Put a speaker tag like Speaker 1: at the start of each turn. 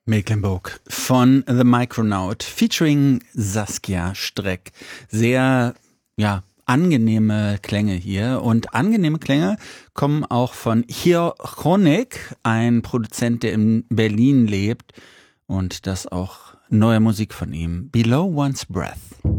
Speaker 1: Mecklenburg von The Micronaut featuring Saskia Streck. Sehr, angenehme Klänge hier. Und angenehme Klänge kommen auch von Hierhonik, ein Produzent, der in Berlin lebt. Und das auch neue Musik von ihm. Below One's Breath.